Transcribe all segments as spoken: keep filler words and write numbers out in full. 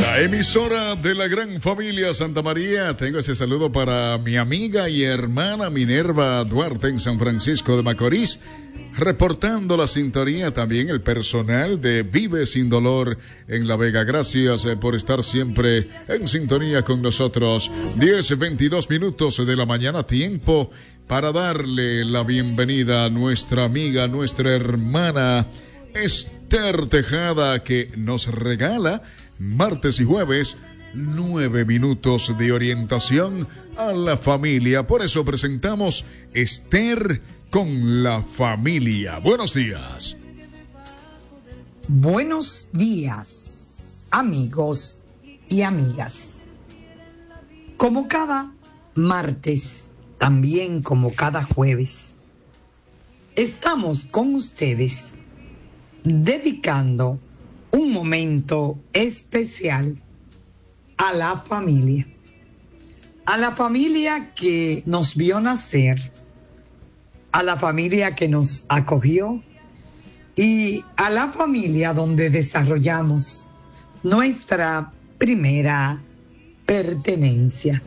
La emisora de la gran familia Santa María. Tengo ese saludo para mi amiga y hermana Minerva Duarte en San Francisco de Macorís, reportando la sintonía. También el personal de Vive Sin Dolor en La Vega. Gracias eh, por estar siempre en sintonía con nosotros. diez, veintidós minutos de la mañana, tiempo para darle la bienvenida a nuestra amiga, nuestra hermana Esther Tejada, que nos regala martes y jueves nueve minutos de orientación a la familia. Por eso presentamos Esther con la familia. Buenos días. Buenos días, amigos y amigas. Como cada martes, también como cada jueves, estamos con ustedes dedicando un momento especial a la familia. A la familia que nos vio nacer, a la familia que nos acogió y a la familia donde desarrollamos nuestra primera pertenencia.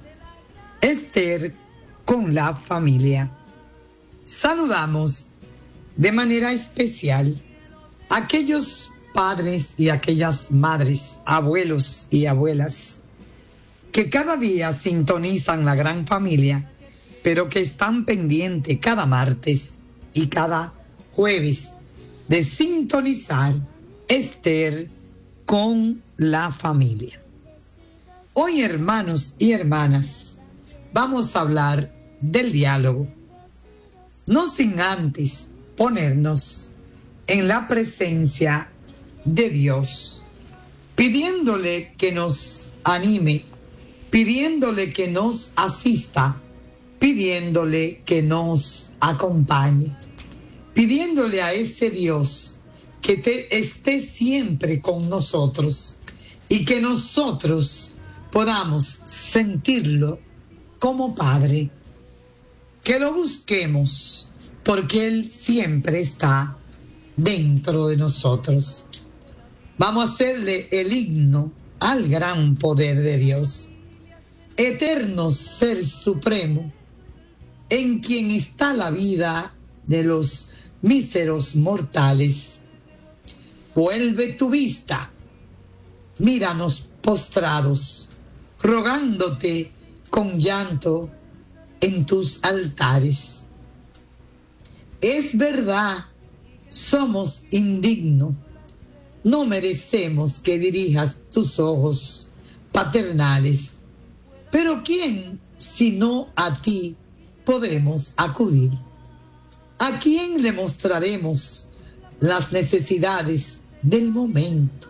Esther con la familia. Saludamos de manera especial a aquellos padres y aquellas madres, abuelos y abuelas que cada día sintonizan la gran familia, pero que están pendientes cada martes y cada jueves de sintonizar Esther con la familia. Hoy, hermanos y hermanas, vamos a hablar del diálogo, no sin antes ponernos en la presencia de Dios, pidiéndole que nos anime, pidiéndole que nos asista, pidiéndole que nos acompañe, pidiéndole a ese Dios que te esté siempre con nosotros y que nosotros podamos sentirlo como Padre, que lo busquemos porque Él siempre está dentro de nosotros. Vamos a hacerle el himno al gran poder de Dios, eterno Ser Supremo, en quien está la vida de los míseros mortales. Vuelve tu vista, míranos postrados, rogándote con llanto en tus altares. Es verdad, somos indignos, no merecemos que dirijas tus ojos paternales, pero ¿quién sino a ti podemos acudir? ¿A quién le mostraremos las necesidades del momento?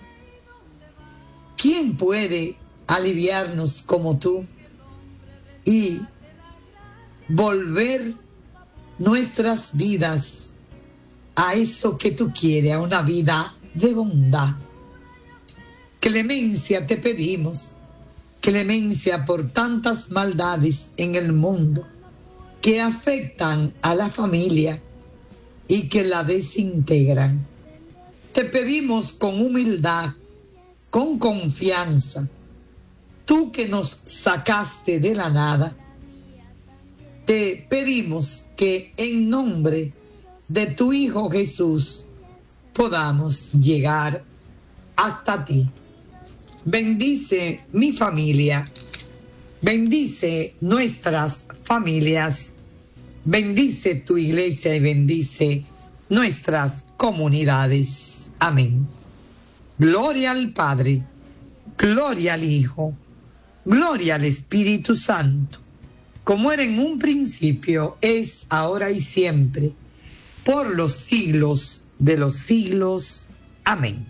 ¿Quién puede aliviarnos como tú y volver nuestras vidas a eso que tú quieres, a una vida de bondad? Clemencia te pedimos, clemencia por tantas maldades en el mundo que afectan a la familia y que la desintegran. Te pedimos con humildad, con confianza, tú que nos sacaste de la nada, te pedimos que en nombre de tu Hijo Jesús podamos llegar hasta ti. Bendice mi familia, bendice nuestras familias, bendice tu iglesia y bendice nuestras comunidades. Amén. Gloria al Padre, gloria al Hijo, gloria al Espíritu Santo, como era en un principio, es ahora y siempre, por los siglos de los siglos. Amén.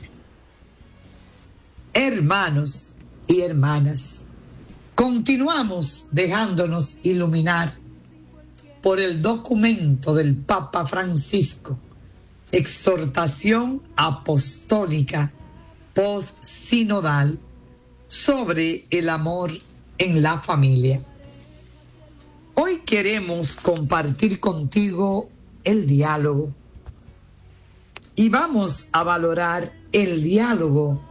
Hermanos y hermanas, continuamos dejándonos iluminar por el documento del Papa Francisco, exhortación apostólica post-sinodal sobre el amor en la familia. Hoy queremos compartir contigo el diálogo y vamos a valorar el diálogo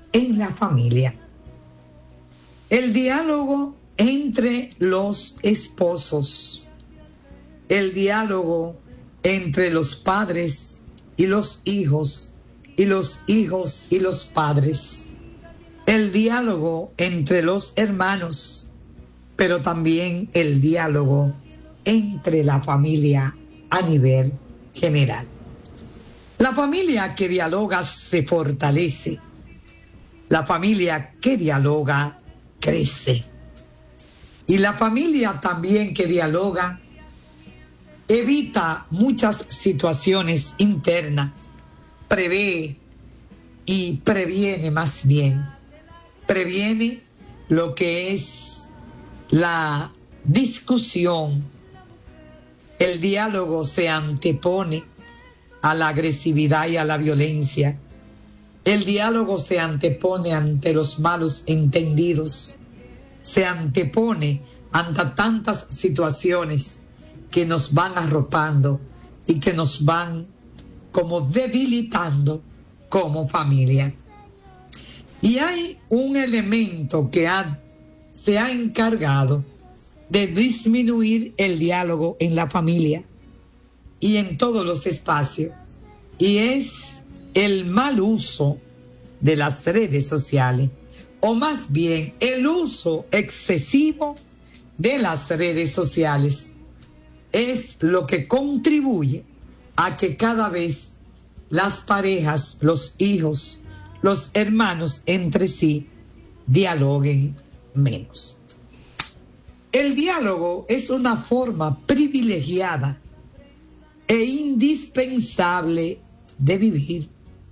en la familia. El diálogo entre los esposos, el diálogo entre los padres y los hijos, y los hijos y los padres, el diálogo entre los hermanos, pero también el diálogo entre la familia a nivel general. La familia que dialoga se fortalece. La familia que dialoga crece. Y la familia también que dialoga evita muchas situaciones internas, prevé y previene más bien. Previene lo que es la discusión. El diálogo se antepone a la agresividad y a la violencia. El diálogo se antepone ante los malos entendidos. Se antepone ante tantas situaciones que nos van arropando y que nos van como debilitando como familia. Y hay un elemento que ha, se ha encargado de disminuir el diálogo en la familia y en todos los espacios, y es el mal uso de las redes sociales, o más bien el uso excesivo de las redes sociales. Es lo que contribuye a que cada vez las parejas, los hijos, los hermanos entre sí dialoguen menos. El diálogo es una forma privilegiada e indispensable de vivir.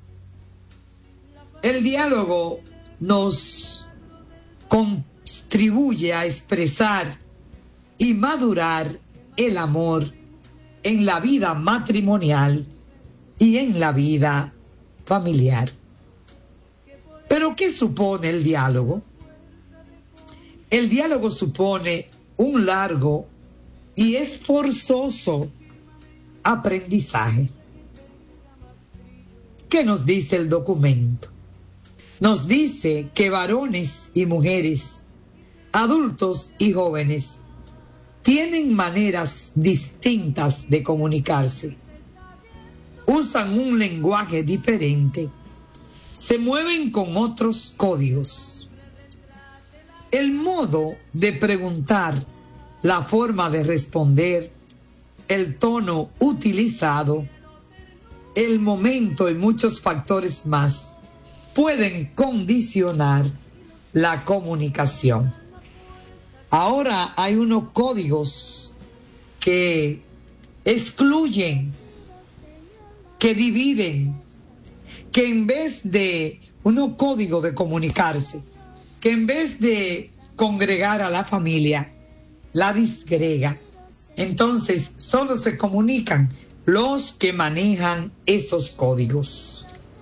El diálogo nos contribuye a expresar y madurar el amor en la vida matrimonial y en la vida familiar. ¿Pero qué supone el diálogo? El diálogo supone un largo y esforzoso aprendizaje. ¿Qué nos dice el documento? Nos dice que varones y mujeres, adultos y jóvenes, tienen maneras distintas de comunicarse, usan un lenguaje diferente, se mueven con otros códigos. El modo de preguntar, la forma de responder, el tono utilizado, el momento y muchos factores más pueden condicionar la comunicación. Ahora hay unos códigos que excluyen, que dividen, que en vez de unos códigos de comunicarse, que en vez de congregar a la familia, la disgrega. Entonces solo se comunican los que manejan esos códigos.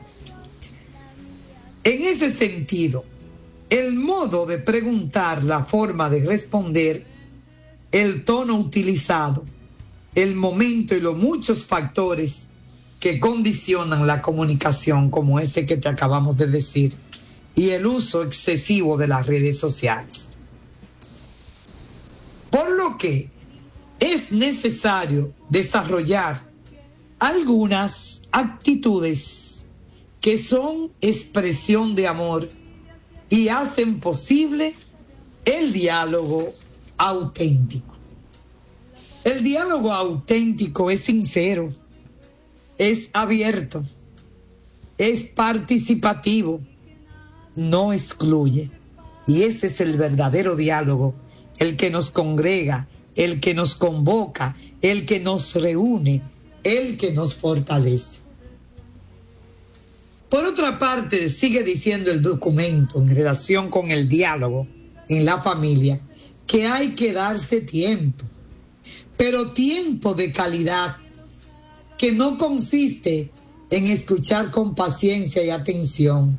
En ese sentido, el modo de preguntar, la forma de responder, el tono utilizado, el momento y los muchos factores que condicionan la comunicación, como ese que te acabamos de decir, y el uso excesivo de las redes sociales. Por lo que es necesario desarrollar algunas actitudes que son expresión de amor y hacen posible el diálogo auténtico. El diálogo auténtico es sincero, es abierto, es participativo, no excluye. Y ese es el verdadero diálogo, el que nos congrega, el que nos convoca, el que nos reúne, el que nos fortalece. Por otra parte, sigue diciendo el documento en relación con el diálogo en la familia, que hay que darse tiempo, pero tiempo de calidad, que no consiste en escuchar con paciencia y atención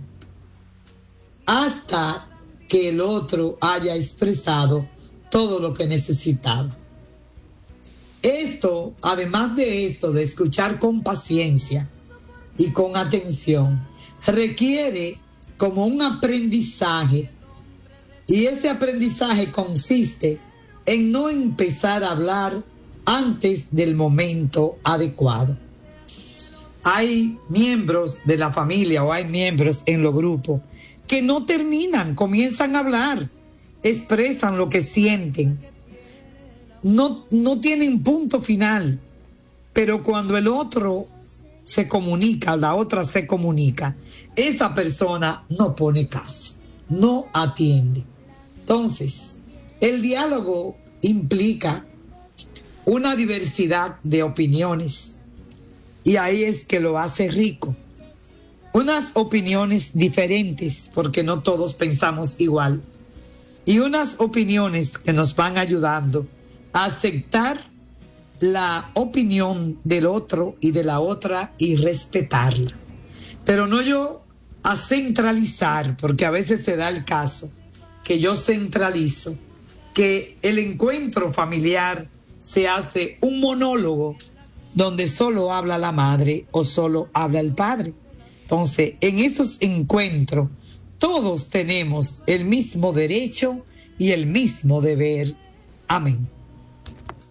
hasta que el otro haya expresado todo lo que necesitaba. Esto, además de esto, de escuchar con paciencia y con atención, requiere como un aprendizaje, y ese aprendizaje consiste en no empezar a hablar antes del momento adecuado. Hay miembros de la familia o hay miembros en los grupos que no terminan, comienzan a hablar, expresan lo que sienten, no, no tienen punto final, pero cuando el otro se comunica, la otra se comunica, esa persona no pone caso, no atiende. Entonces, el diálogo implica una diversidad de opiniones y ahí es que lo hace rico. Unas opiniones diferentes, porque no todos pensamos igual, y unas opiniones que nos van ayudando a aceptar la opinión del otro y de la otra y respetarla. Pero no yo a centralizar, porque a veces se da el caso que yo centralizo, que el encuentro familiar se hace un monólogo donde solo habla la madre o solo habla el padre. Entonces, en esos encuentros, todos tenemos el mismo derecho y el mismo deber. Amén.